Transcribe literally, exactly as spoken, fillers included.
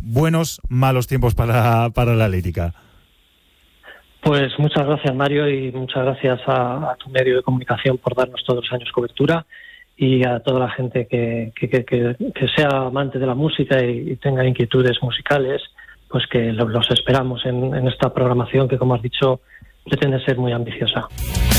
buenos, malos tiempos para, para la lírica. Pues muchas gracias, Mario, y muchas gracias a, a tu medio de comunicación por darnos todos los años cobertura, y a toda la gente que, que, que, que sea amante de la música y, y tenga inquietudes musicales, pues que los esperamos en, en esta programación que, como has dicho, pretende ser muy ambiciosa.